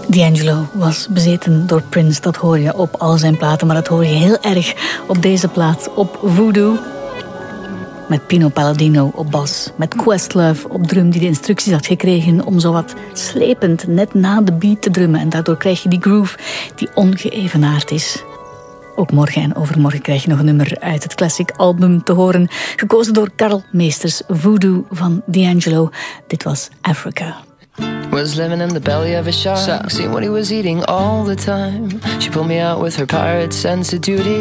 D'Angelo was bezeten door Prince, dat hoor je op al zijn platen, maar dat hoor je heel erg op deze plaat, op Voodoo. Met Pino Palladino op bas, met Questlove op drum, die de instructies had gekregen om zo wat slepend net na de beat te drummen. En daardoor krijg je die groove die ongeëvenaard is. Ook morgen en overmorgen krijg je nog een nummer uit het classic album te horen, gekozen door Karl Meesters, Voodoo van D'Angelo. Dit was Africa. Was living in the belly of a shark, seen what he was eating all the time. She pulled me out with her pirate sense of duty.